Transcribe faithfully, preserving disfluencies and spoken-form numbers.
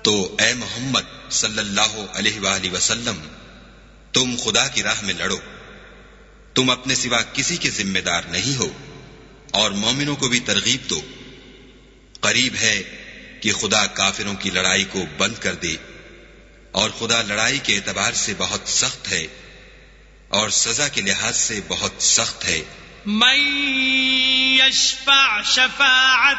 तो ए मोहम्मद सल्लल्लाहु अलैहि वसल्लम, तुम खुदा की राह में लड़ो, तुम अपने सिवा किसी के जिम्मेदार नहीं हो, और मोमिनों को भी तरगीब दो। करीब है कि खुदा काफिरों की लड़ाई को बंद कर दे, और खुदा लड़ाई के एतबार से बहुत सख्त है और सजा के लिहाज से बहुत सख्त है। मन यशफअ शफाअतन